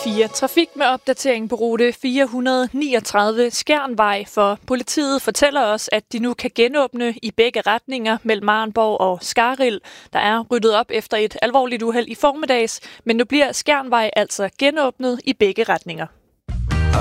Radio4 Trafik med opdatering på rute 439 Skjernvej, for politiet fortæller os, at de nu kan genåbne i begge retninger mellem Marenborg og Skarrild. Der er ryddet op efter et alvorligt uheld i formiddags, men nu bliver Skjernvej altså genåbnet i begge retninger.